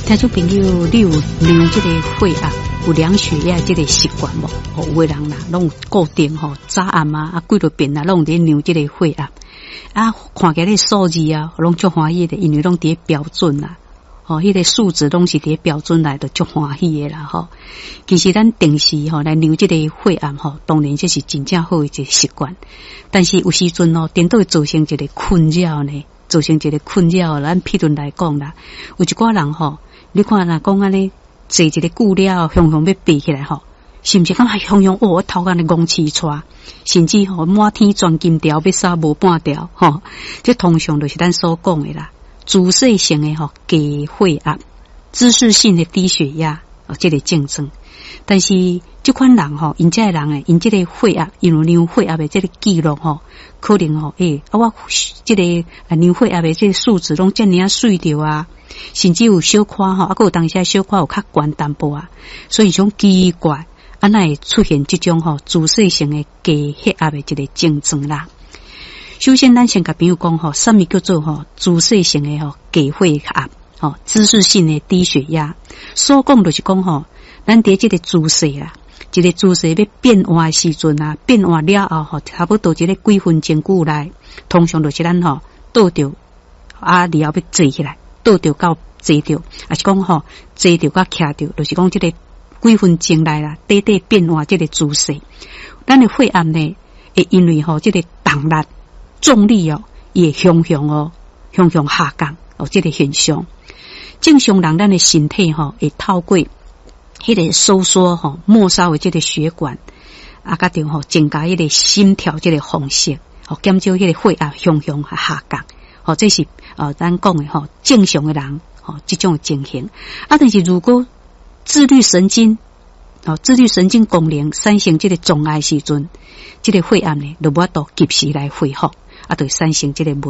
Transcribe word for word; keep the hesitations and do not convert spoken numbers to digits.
听众朋友，你有量这个血压、有量血压这个习惯无？哦，有的人啦，拢固定吼，早暗啊，啊，几多遍啊，拢伫量这个血压啊，看起来数字啊，拢足欢喜的，因为拢伫标准啦。哦，迄个数值拢是伫标准内，就足欢喜的啦吼。其实咱定时吼来量这个血压吼，当然这是真正好的一个习惯，但是有时阵哦，颠倒会造成一个困扰呢，造成一个困扰。咱譬如来讲啦，有一寡人吼。你看若讲安尼坐一个久了，雄雄要爬起来吼，是毋是感觉雄雄哦，我头安尼戆起出，甚至吼满天钻金条要杀无半条吼，这通常就是咱所讲的啦，姿势性的吼低血压，姿势性的低血压哦，这个症状。但是这款人吼，因这个人诶，因这个血压，因为量血压的这个记录吼，可能吼诶、欸，啊我这个量血压的这个数值拢遮尔啊水着啊。甚至有小可吼，啊，还有当时小可有较悬淡薄啊，所以种奇怪，啊，那会出现这种吼姿势性的低血压的一个症状啦。首先，咱先甲朋友讲吼，什么叫做吼姿势性的吼低血压？吼，姿势性的低血压，所讲就是讲吼，咱伫这个姿势啦，一个姿势要变化的时阵啊，变化了后吼，差不多一个几分钟久来，通常就是咱吼倒着啊，然后要坐起来。倒着到坐着，也是讲吼坐着甲徛着，就是讲这个几分钟来啦，短短变化这个姿势，咱的血压呢，会因为吼这个动力、重力哦，也向向哦，向向下降哦，这个现象。正常人咱的身体吼，会透过迄个收缩吼、末梢的这个血管，啊，甲着吼增加迄个心跳这个方式，哦，减少迄个血压向向下降。哦，这是呃，咱讲的吼，正常的人吼，这种情形啊。但是如果自律神经哦，自律神经功能产生这个障碍时阵，这个血压呢，就无法度及时来恢复，啊，就产生这个